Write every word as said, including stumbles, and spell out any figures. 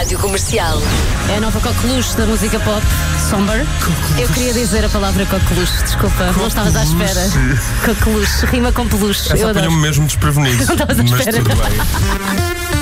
Rádio Comercial. É a nova coqueluche da música pop, Somber. Coqueluche. Eu queria dizer a palavra coqueluche, desculpa, não estavas à espera. Coqueluche, rima com peluche. Essa Eu adoro. apanhou-me mesmo desprevenido. Não estavas à Mas espera. tudo bem.